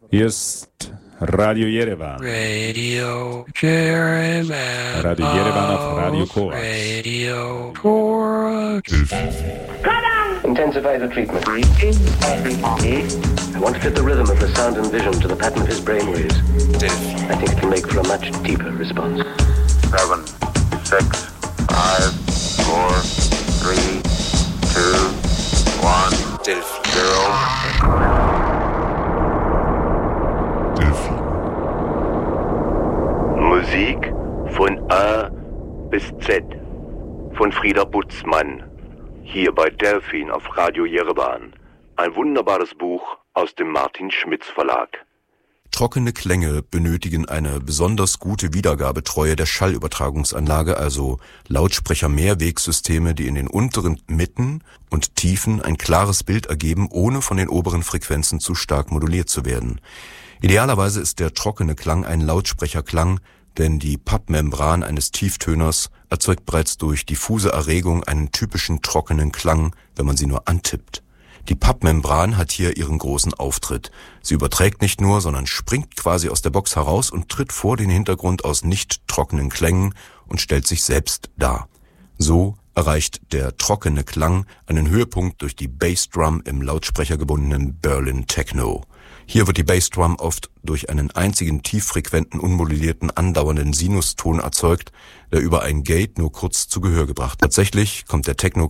Hier ist Radio Yerevan. Radio Yerevan. Radio Yerevan auf Radio Korax. Radio Korax. Intensify the treatment. I want to fit the rhythm of the sound and vision to the pattern of his brainwaves. I think it can make for a much deeper response. 7, 6, 5, 4, 3, 2, 1, Delphi. 0. Musik von A bis Z von Frieda Butzmann. Hier bei Delphin auf Radio Yerevan. Ein wunderbares Buch aus dem Martin Schmitz Verlag. Trockene Klänge benötigen eine besonders gute Wiedergabetreue der Schallübertragungsanlage, also Lautsprecher-Mehrwegsysteme, die in den unteren Mitten und Tiefen ein klares Bild ergeben, ohne von den oberen Frequenzen zu stark moduliert zu werden. Idealerweise ist der trockene Klang ein Lautsprecherklang, denn die Pappmembran eines Tieftöners erzeugt bereits durch diffuse Erregung einen typischen trockenen Klang, wenn man sie nur antippt. Die Pappmembran hat hier ihren großen Auftritt. Sie überträgt nicht nur, sondern springt quasi aus der Box heraus und tritt vor den Hintergrund aus nicht trockenen Klängen und stellt sich selbst dar. So erreicht der trockene Klang einen Höhepunkt durch die Bassdrum im lautsprechergebundenen Berlin Techno. Hier wird die Bassdrum oft durch einen einzigen tieffrequenten, unmodulierten, andauernden Sinuston erzeugt, der über ein Gate nur kurz zu Gehör gebracht. Tatsächlich kommt der Techno